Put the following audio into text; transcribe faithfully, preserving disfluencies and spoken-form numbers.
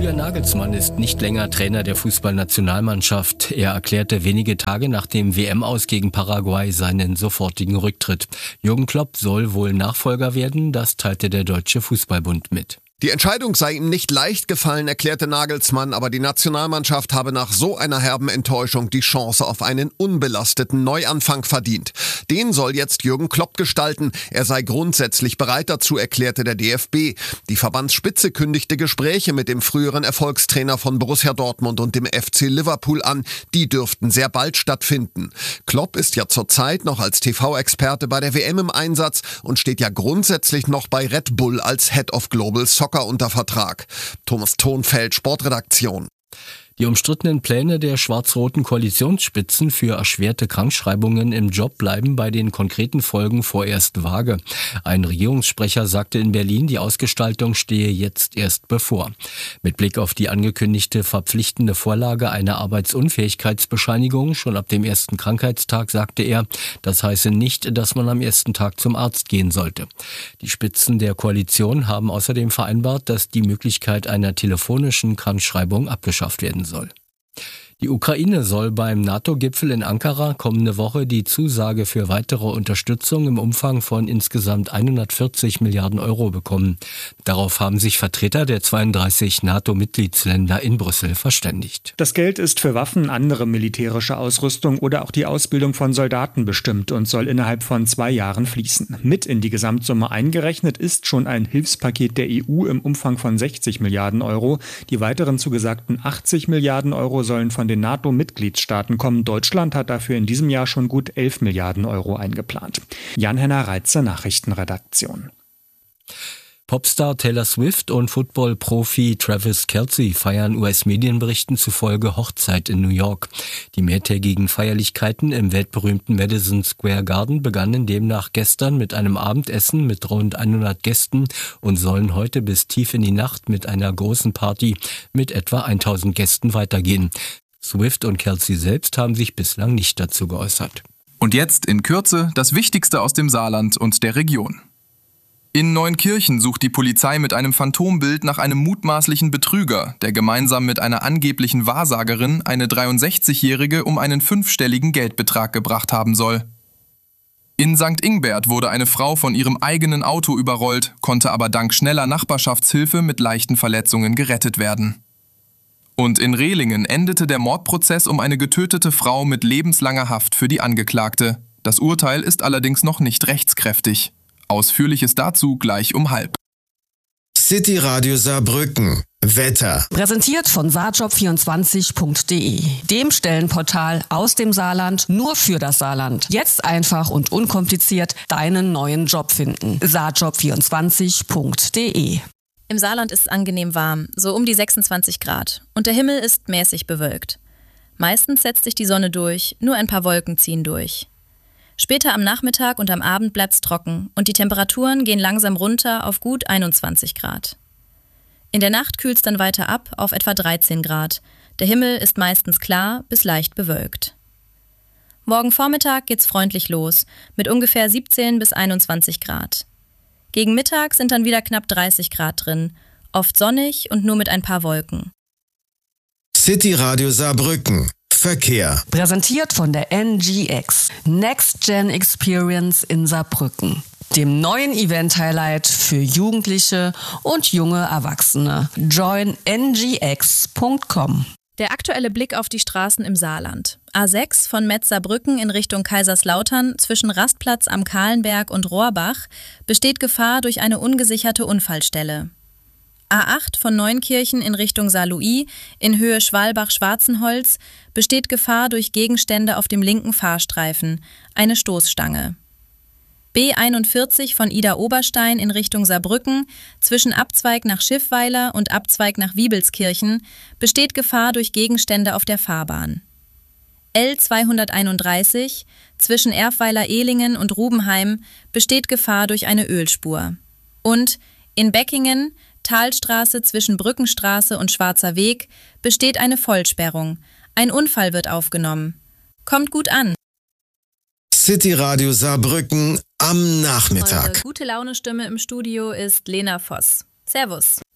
Julian Nagelsmann ist nicht länger Trainer der Fußballnationalmannschaft. Er erklärte wenige Tage nach dem W M-Aus gegen Paraguay seinen sofortigen Rücktritt. Jürgen Klopp soll wohl Nachfolger werden, das teilte der Deutsche Fußballbund mit. Die Entscheidung sei ihm nicht leicht gefallen, erklärte Nagelsmann, aber die Nationalmannschaft habe nach so einer herben Enttäuschung die Chance auf einen unbelasteten Neuanfang verdient. Den soll jetzt Jürgen Klopp gestalten. Er sei grundsätzlich bereit dazu, erklärte der D F B. Die Verbandsspitze kündigte Gespräche mit dem früheren Erfolgstrainer von Borussia Dortmund und dem F C Liverpool an. Die dürften sehr bald stattfinden. Klopp ist ja zurzeit noch als T V-Experte bei der W M im Einsatz und steht ja grundsätzlich noch bei Red Bull als Head of Global Soccer unter Vertrag. Thomas Thonfeld, Sportredaktion. Die umstrittenen Pläne der schwarz-roten Koalitionsspitzen für erschwerte Krankschreibungen im Job bleiben bei den konkreten Folgen vorerst vage. Ein Regierungssprecher sagte in Berlin, die Ausgestaltung stehe jetzt erst bevor. Mit Blick auf die angekündigte verpflichtende Vorlage einer Arbeitsunfähigkeitsbescheinigung schon ab dem ersten Krankheitstag, sagte er, das heiße nicht, dass man am ersten Tag zum Arzt gehen sollte. Die Spitzen der Koalition haben außerdem vereinbart, dass die Möglichkeit einer telefonischen Krankschreibung abgeschafft werden soll. Die Ukraine soll beim NATO-Gipfel in Ankara kommende Woche die Zusage für weitere Unterstützung im Umfang von insgesamt hundertvierzig Milliarden Euro bekommen. Darauf haben sich Vertreter der zweiunddreißig NATO-Mitgliedsländer in Brüssel verständigt. Das Geld ist für Waffen, andere militärische Ausrüstung oder auch die Ausbildung von Soldaten bestimmt und soll innerhalb von zwei Jahren fließen. Mit in die Gesamtsumme eingerechnet ist schon ein Hilfspaket der E U im Umfang von sechzig Milliarden Euro. Die weiteren zugesagten achtzig Milliarden Euro sollen von den NATO-Mitgliedstaaten kommen. Deutschland hat dafür in diesem Jahr schon gut elf Milliarden Euro eingeplant. Jan-Henner Reitze, Nachrichtenredaktion. Popstar Taylor Swift und Football-Profi Travis Kelce feiern U S-Medienberichten zufolge Hochzeit in New York. Die mehrtägigen Feierlichkeiten im weltberühmten Madison Square Garden begannen demnach gestern mit einem Abendessen mit rund hundert Gästen und sollen heute bis tief in die Nacht mit einer großen Party mit etwa tausend Gästen weitergehen. Swift und Kelce selbst haben sich bislang nicht dazu geäußert. Und jetzt in Kürze das Wichtigste aus dem Saarland und der Region. In Neunkirchen sucht die Polizei mit einem Phantombild nach einem mutmaßlichen Betrüger, der gemeinsam mit einer angeblichen Wahrsagerin eine dreiundsechzigjährige um einen fünfstelligen Geldbetrag gebracht haben soll. In Sankt Ingbert wurde eine Frau von ihrem eigenen Auto überrollt, konnte aber dank schneller Nachbarschaftshilfe mit leichten Verletzungen gerettet werden. Und in Rehlingen endete der Mordprozess um eine getötete Frau mit lebenslanger Haft für die Angeklagte. Das Urteil ist allerdings noch nicht rechtskräftig. Ausführliches dazu gleich um halb. City Radio Saarbrücken. Wetter. Präsentiert von saarjob vierundzwanzig punkt de, dem Stellenportal aus dem Saarland nur für das Saarland. Jetzt einfach und unkompliziert deinen neuen Job finden. saarjob vierundzwanzig punkt de. Im Saarland ist es angenehm warm, so um die sechsundzwanzig Grad. Und der Himmel ist mäßig bewölkt. Meistens setzt sich die Sonne durch, nur ein paar Wolken ziehen durch. Später am Nachmittag und am Abend bleibt's trocken und die Temperaturen gehen langsam runter auf gut einundzwanzig Grad. In der Nacht kühlt's dann weiter ab auf etwa dreizehn Grad. Der Himmel ist meistens klar bis leicht bewölkt. Morgen Vormittag geht's freundlich los mit ungefähr siebzehn bis einundzwanzig Grad. Gegen Mittag sind dann wieder knapp dreißig Grad drin, oft sonnig und nur mit ein paar Wolken. City Radio Saarbrücken. Verkehr. Präsentiert von der N G X, Next Gen Experience in Saarbrücken, dem neuen Event-Highlight für Jugendliche und junge Erwachsene. join n g x punkt com. Der aktuelle Blick auf die Straßen im Saarland. A sechs von Metz-Saarbrücken in Richtung Kaiserslautern zwischen Rastplatz am Kahlenberg und Rohrbach besteht Gefahr durch eine ungesicherte Unfallstelle. A acht von Neunkirchen in Richtung Saarlouis in Höhe Schwalbach-Schwarzenholz besteht Gefahr durch Gegenstände auf dem linken Fahrstreifen, eine Stoßstange. B einundvierzig von Ida-Oberstein in Richtung Saarbrücken zwischen Abzweig nach Schiffweiler und Abzweig nach Wiebelskirchen besteht Gefahr durch Gegenstände auf der Fahrbahn. L zweihunderteinunddreißig zwischen Erfweiler-Ehlingen und Rubenheim besteht Gefahr durch eine Ölspur. Und in Beckingen, Talstraße zwischen Brückenstraße und Schwarzer Weg, besteht eine Vollsperrung. Ein Unfall wird aufgenommen. Kommt gut an. City Radio Saarbrücken am Nachmittag. Unsere gute Laune Stimme im Studio ist Lena Voss. Servus.